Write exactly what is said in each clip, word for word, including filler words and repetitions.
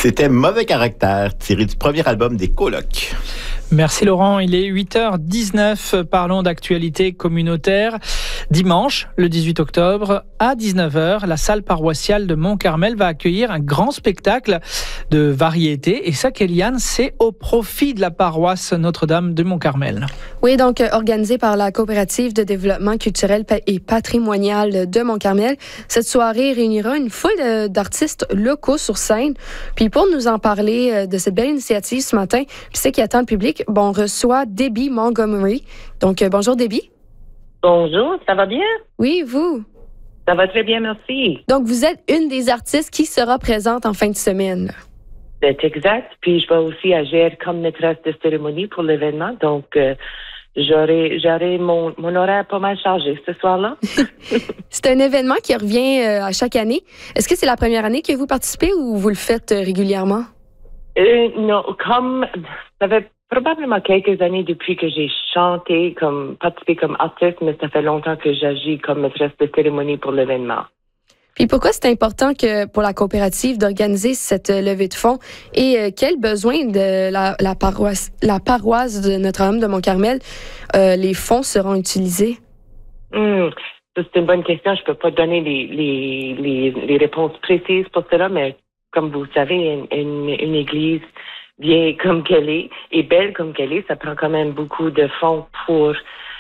C'était Mauvais caractère, tiré du premier album des Colocs. Merci Laurent, il est huit heures dix-neuf, parlons d'actualité communautaire. Dimanche, le dix-huit octobre, à dix-neuf heures, la salle paroissiale de Mont-Carmel va accueillir un grand spectacle de variété. Et ça, Kéliane, c'est au profit de la paroisse Notre-Dame de Mont-Carmel. Oui, donc euh, organisé par la Coopérative de développement culturel et patrimonial de Mont-Carmel. Cette soirée réunira une foule euh, d'artistes locaux sur scène. Puis pour nous en parler euh, de cette belle initiative ce matin, puis c'est qui attend le public, bon, on reçoit Debbie Montgomery. Donc, euh, bonjour Debbie. Bonjour, ça va bien? Oui, vous? Ça va très bien, merci. Donc, vous êtes une des artistes qui sera présente en fin de semaine. C'est exact. Puis, je vais aussi agir comme maîtresse de cérémonie pour l'événement. Donc, euh, j'aurai, j'aurai mon, mon horaire pas mal chargé ce soir-là. C'est un événement qui revient euh, à chaque année. Est-ce que c'est la première année que vous participez ou vous le faites euh, régulièrement? Euh, non, comme ça fait probablement quelques années depuis que j'ai chanté, comme participé comme artiste, mais ça fait longtemps que j'agis comme maîtresse de cérémonie pour l'événement. Puis pourquoi c'est important que pour la coopérative d'organiser cette levée de fonds et euh, quels besoins de la, la paroisse la paroisse de Notre-Dame de Mont-Carmel euh, les fonds seront utilisés? Mmh. Ça, c'est une bonne question. Je peux pas donner les, les, les, les réponses précises pour cela, mais comme vous savez, une, une, une église vieille comme qu'elle est et belle comme qu'elle est, ça prend quand même beaucoup de fonds pour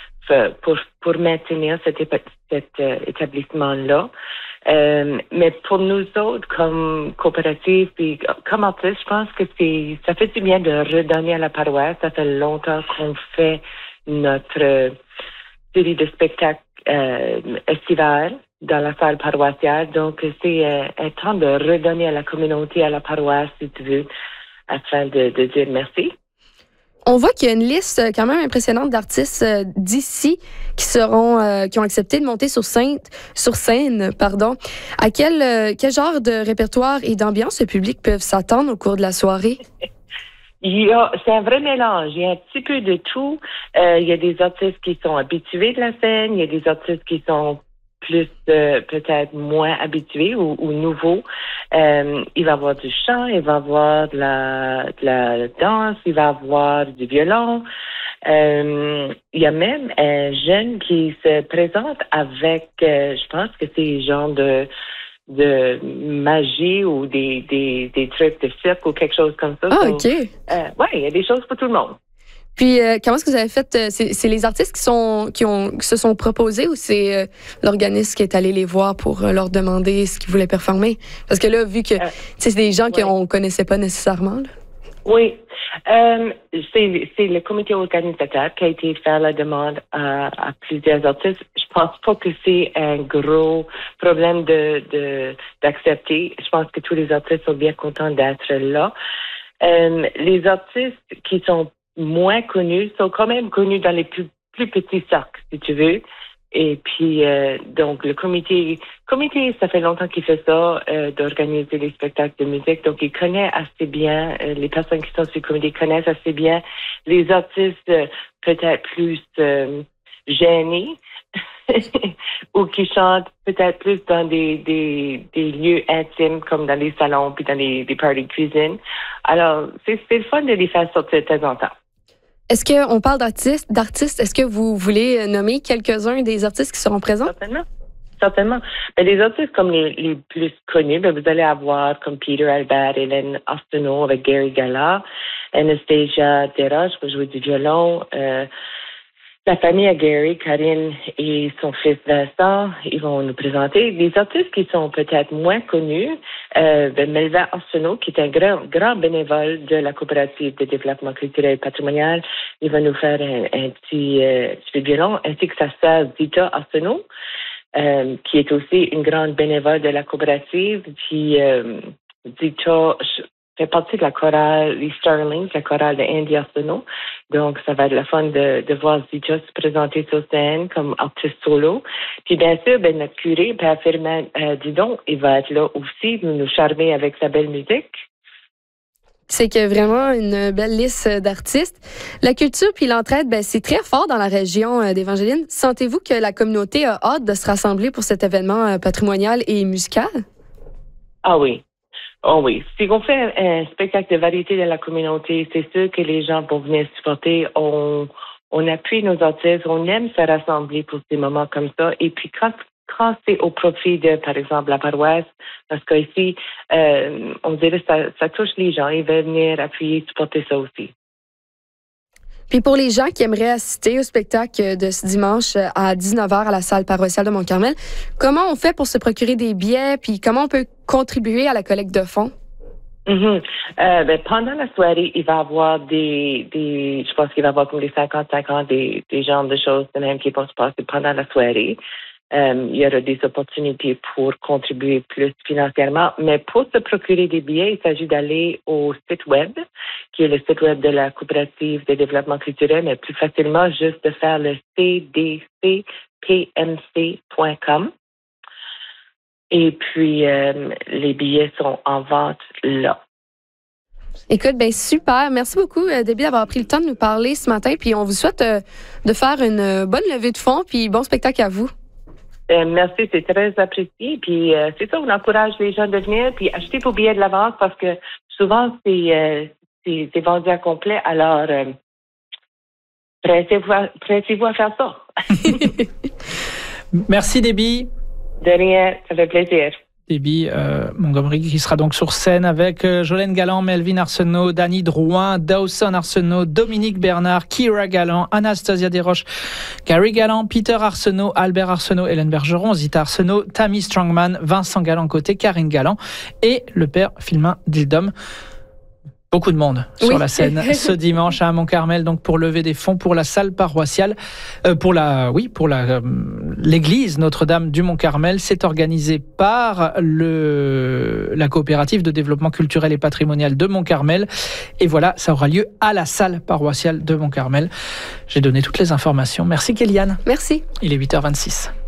pour pour maintenir cet, cet euh, établissement-là. Euh, mais pour nous autres, comme coopérative et comme artistes, je pense que c'est ça fait du bien de redonner à la paroisse. Ça fait longtemps qu'on fait notre série de spectacles euh, estivales dans la salle paroissiale. Donc, c'est euh, un temps de redonner à la communauté, à la paroisse, si tu veux, afin de, de dire merci. On voit qu'il y a une liste quand même impressionnante d'artistes euh, d'ici qui seront, euh, qui ont accepté de monter sur scène, sur scène, pardon. À quel, euh, quel genre de répertoire et d'ambiance le public peuvent s'attendre au cours de la soirée? Il y a, c'est un vrai mélange. Il y a un petit peu de tout. Euh, il y a des artistes qui sont habitués de la scène. Il y a des artistes qui sont plus euh, peut-être moins habitués ou, ou nouveaux. Euh, il va y avoir du chant, il va y avoir de la, de la danse, il va y avoir du violon. Euh, il y a même un jeune qui se présente avec, euh, je pense que c'est genre de de magie ou des, des, des trucs de cirque ou quelque chose comme ça. Ah, Donc, OK. Euh, oui, il y a des choses pour tout le monde. Puis, euh, comment est-ce que vous avez fait? Euh, c'est, c'est les artistes qui, sont, qui, ont, qui se sont proposés ou c'est euh, l'organisme qui est allé les voir pour euh, leur demander ce qu'ils voulaient performer? Parce que là, vu que euh, c'est des gens ouais. qu'on ne connaissait pas nécessairement. Là. Oui. Euh, c'est, c'est le comité organisateur qui a été faire la demande à, à plusieurs artistes. Je pense pas que c'est un gros problème de, de d'accepter. Je pense que tous les artistes sont bien contents d'être là. Euh, les artistes qui sont moins connus sont quand même connus dans les plus, plus petits cercles, si tu veux. Et puis, euh, donc, le comité, comité, ça fait longtemps qu'il fait ça, euh, d'organiser les spectacles de musique. Donc, il connaît assez bien, euh, les personnes qui sont sur le comité connaissent assez bien les artistes euh, peut-être plus euh, gênés ou qui chantent peut-être plus dans des, des, des lieux intimes comme dans les salons puis dans les, des parties de cuisine. Alors, c'est, c'est le fun de les faire sortir de temps en temps. Est-ce qu'on parle d'artistes, d'artistes? Est-ce que vous voulez nommer quelques-uns des artistes qui seront présents? Certainement. Certainement. Mais les artistes comme les, les plus connus, ben vous allez avoir comme Peter Albert, Hélène Arsenault avec Gary Gallard, Anastasia Desroches pour jouer du violon, euh, la famille à Gary, Karine et son fils Vincent, ils vont nous présenter des artistes qui sont peut-être moins connus. Euh, ben Melvin Arsenault, qui est un grand, grand bénévole de la coopérative de développement culturel et patrimonial, il va nous faire un, un petit, euh, petit violon, ainsi que sa sœur Zita Arsenault, euh, qui est aussi une grande bénévole de la coopérative. Puis euh, Zita fait partie de la chorale, les Starlings, la chorale de Andy Arsenault. Donc, ça va être le fun de, de voir Zita se présenter sur scène comme artiste solo. Puis, bien sûr, ben, notre curé, Père Firmin euh, Didon, il va être là aussi, nous, nous charmer avec sa belle musique. C'est que vraiment une belle liste d'artistes. La culture puis l'entraide, ben, c'est très fort dans la région d'Évangeline. Sentez-vous que la communauté a hâte de se rassembler pour cet événement patrimonial et musical? Ah oui. Oh oui. Si on fait un spectacle de variété dans la communauté, c'est sûr que les gens vont venir supporter. On, on appuie nos artistes. On aime se rassembler pour ces moments comme ça. Et puis, quand, quand c'est au profit de, par exemple, la paroisse, parce qu'ici, euh, on dirait que ça, ça touche les gens. Ils veulent venir appuyer, supporter ça aussi. Puis pour les gens qui aimeraient assister au spectacle de ce dimanche à dix-neuf heures à la salle paroissiale de Mont-Carmel, comment on fait pour se procurer des billets, puis comment on peut contribuer à la collecte de fonds? Mm-hmm. Euh, ben, pendant la soirée, il va y avoir des, des, je pense qu'il va y avoir comme des cinquante cinquante, des, des genres de choses de même qui vont se passer pendant la soirée. Euh, il y aura des opportunités pour contribuer plus financièrement. Mais pour se procurer des billets, il s'agit d'aller au site web, qui est le site web de la Coopérative de développement culturel, mais plus facilement, juste de faire le c d c p m c point com. Et puis, euh, les billets sont en vente là. Écoute, ben super. Merci beaucoup, Debbie, d'avoir pris le temps de nous parler ce matin. Puis on vous souhaite euh, de faire une bonne levée de fonds, puis bon spectacle à vous. Euh, merci, c'est très apprécié. Puis euh, c'est ça, on encourage les gens de venir, puis achetez vos billets de l'avance parce que souvent, c'est, euh, c'est, c'est vendu à complet. Alors, euh, pressez-vous, à, pressez-vous à faire ça. Merci, Debbie. De rien, ça fait plaisir. Debbie euh, Montgomery qui sera donc sur scène avec euh, Jolène Galland, Melvin Arsenault, Danny Drouin, Dawson Arsenault, Dominique Bernard, Kira Galland, Anastasia Desroches, Gary Galland, Peter Arsenault, Albert Arsenault, Hélène Bergeron, Zita Arsenault, Tammy Strongman, Vincent Galland côté, Karine Galland et le père Filmin Dildom. Beaucoup de monde sur oui. la scène ce dimanche à Mont-Carmel, donc pour lever des fonds pour la salle paroissiale, euh, pour la, oui, pour la, euh, l'église Notre-Dame du Mont-Carmel. C'est organisé par le, la coopérative de développement culturel et patrimonial de Mont-Carmel. Et voilà, ça aura lieu à la salle paroissiale de Mont-Carmel. J'ai donné toutes les informations. Merci Kéliane. Merci. Il est huit heures vingt-six.